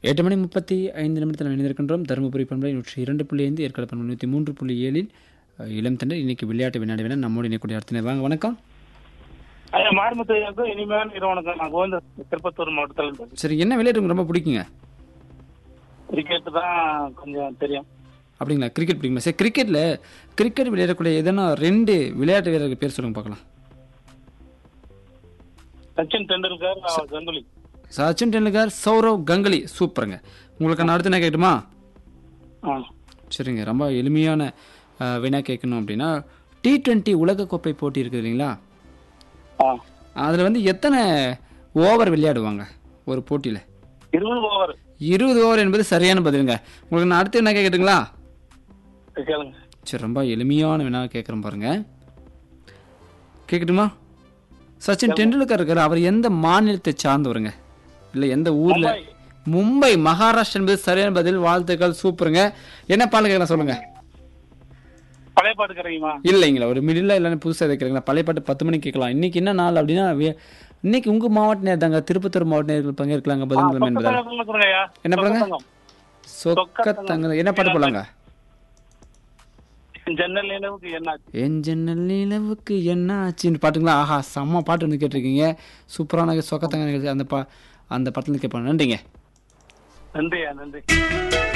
8:35 இணைந்திருக்கின்றோம். தருமபுரி பண்பலை 102.5, ஏற்காடு பண்பலை 103.7 இளம் தண்டர். இன்னைக்கு விளையாட்டு வினாடி வினா நம்மோடு இணைக்கூடிய அடுத்த வாங்க. வணக்கம். மாரிமுத்து இனிமையான நிறுவனம். நான் கோவிந்த திருப்பத்தூர் மாவட்டத்தில். சரி, என்ன விளையாட்டு உங்களுக்கு ரொம்ப பிடிக்குங்க? கிரிக்கெட் தான் கொஞ்சம் தெரியும். அப்படிங்களா? கிரிக்கெட் பிடிக்குமா? சரி, கிரிக்கெட் விளையாடக்கூடிய எதனா 2 விளையாட்டு வீரர்கள் பேர் சொல்லுங்க பார்க்கலாம். சச்சின் டெண்டுல்கர், கங்குலி. சச்சின் டெண்டுல்கர், சௌரவ் கங்குலி. சூப்பருங்க. உங்களுக்கு நான் அடுத்து என்ன கேட்கட்டுமா? சரிங்க, ரொம்ப எளிமையான வினா கேட்கணும் அப்படின்னா, T20 உலகக்கோப்பை போட்டி இருக்குது இல்லைங்களா? அதில் வந்து எத்தனை ஓவர் விளையாடுவாங்க ஒரு போட்டியில்? 20 ஓவர். 20 ஓவர் என்பது சரியான பதிலுங்க. உங்களுக்கு நான் அடுத்து என்ன கேட்கட்டுங்களா? கேளுங்க. சரி, ரொம்ப எளிமையான வினா கேட்குறேன் பாருங்க. கேட்கட்டுமா? சச்சின் டெண்டுல்கர் இருக்கார், அவர் எந்த மாநிலத்தை சார்ந்தவருங்க? இல்லை, எந்த ஊர்ல? மும்பை, மகாராஷ்டிரா என்பது சரியான பதில். வாழ்த்துக்கள், சூப்பருங்க. என்ன பாடல் கேட்கலாம் சொல்லுங்க. பழைய பாட்டு கிடைக்குமா? இல்லைங்களா, ஒரு மிடில் இல்லைன்னு புதுசாக கேட்குறீங்களா? பழைய பாட்டு 10 மணிக்கு கேட்கலாம். இன்னைக்கு என்ன நாள் அப்படின்னா, இன்னைக்கு உங்க மாவட்ட நேர் தாங்க, திருப்பத்தூர் மாவட்ட நேர்கள் பங்கேற்கலாங்க. பதில் என்பதால் என்ன பண்ணுங்க? சொக்கத்தங்க. என்ன பாட்டு போலாங்க? என் ஜன்னல் நிலவுக்கு என்ன ஆச்சுன்னு பாட்டுங்களா? ஆஹா, செம்ம பாட்டு வந்து கேட்டிருக்கீங்க. சூப்பரான சொக்கத்தங்க. அந்த படத்துல கேட்பாங்க. நன்றிங்க. நன்றி.